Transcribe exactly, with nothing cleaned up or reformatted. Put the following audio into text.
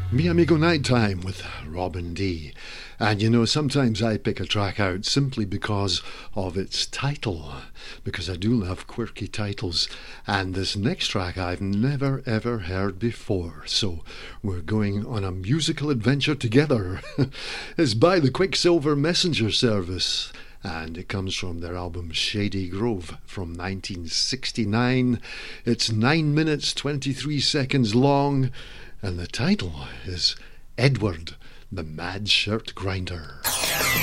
Mi Amigo Nighttime with Robin D. And you know, sometimes I pick a track out simply because of its title, because I do love quirky titles. And this next track I've never ever heard before, so we're going on a musical adventure together. It's by the Quicksilver Messenger Service, and it comes from their album Shady Grove from nineteen sixty-nine. It's nine minutes twenty-three seconds long, and the title is Edward the Mad Shirt Grinder.